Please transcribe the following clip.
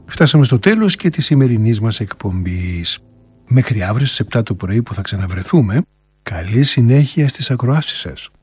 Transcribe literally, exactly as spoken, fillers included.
Φτάσαμε στο τέλος και της σημερινής μας εκπομπής. Μέχρι αύριο στις επτά το πρωί που θα ξαναβρεθούμε, καλή συνέχεια στις ακροάσεις σας.